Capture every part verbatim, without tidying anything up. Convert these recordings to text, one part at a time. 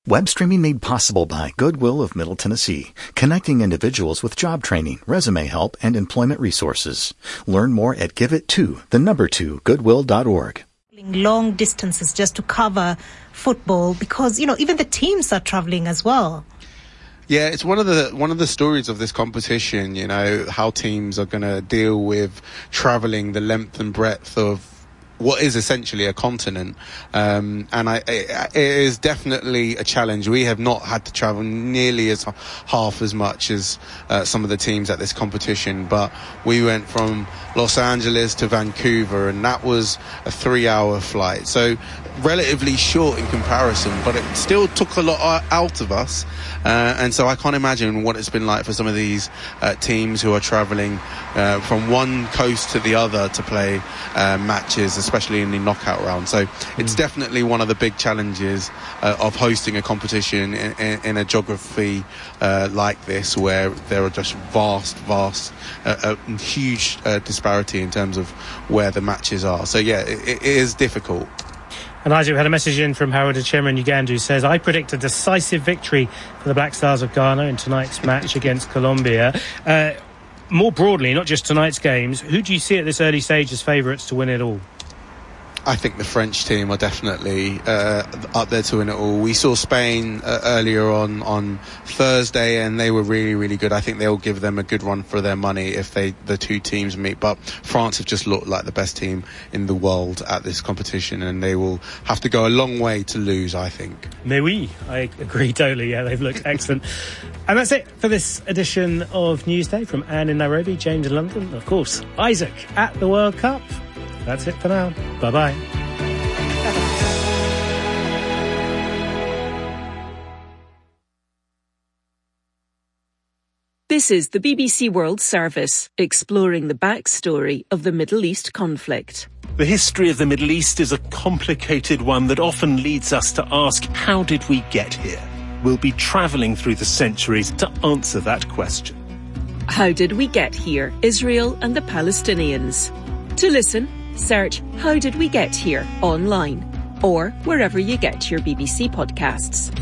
Web streaming made possible by Goodwill of Middle Tennessee, connecting individuals with job training, resume help, and employment resources. Learn more at give it to the number two goodwill dot org. Long distances just to cover football because, you know, even the teams are traveling as well. Yeah, it's one of the one of the stories of this competition, you know, how teams are going to deal with travelling the length and breadth of what is essentially a continent. Um, and I, it, it is definitely a challenge. We have not had to travel nearly as half as much as uh, some of the teams at this competition, but we went from Los Angeles to Vancouver, and that was a three-hour flight. So relatively short in comparison, but it still took a lot out of us. Uh, and so I can't imagine what it's been like for some of these uh, teams who are travelling uh, from one coast to the other to play uh, matches, especially in the knockout round. So it's definitely one of the big challenges uh, of hosting a competition in, in, in a geography uh, like this, where there are just vast, vast, uh, uh, huge uh, disparity in terms of where the matches are. So yeah, it, it is difficult. And Isaac, we had a message in from Harold Achema in Uganda who says, I predict a decisive victory for the Black Stars of Ghana in tonight's match against Colombia. Uh, more broadly, not just tonight's games, who do you see at this early stage as favourites to win it all? I think the French team are definitely uh, up there to win it all. We saw Spain uh, earlier on on Thursday, and they were really, really good. I think they'll give them a good run for their money if they the two teams meet. But France have just looked like the best team in the world at this competition, and they will have to go a long way to lose, I think. Mais oui, I agree totally. Yeah, they've looked excellent. And that's it for this edition of Newsday from Anne in Nairobi, James in London, of course, Isaac at the World Cup. That's it for now. Bye-bye. This is the B B C World Service, exploring the backstory of the Middle East conflict. The history of the Middle East is a complicated one that often leads us to ask, how did we get here? We'll be travelling through the centuries to answer that question. How did we get here? Israel and the Palestinians. To listen, search How Did We Get Here online or wherever you get your B B C podcasts.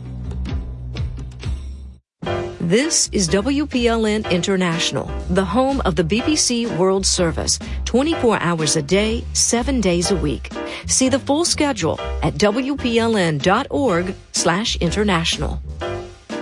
This is W P L N International, the home of the B B C World Service, twenty-four hours a day, seven days a week. See the full schedule at W P L N dot org slash international.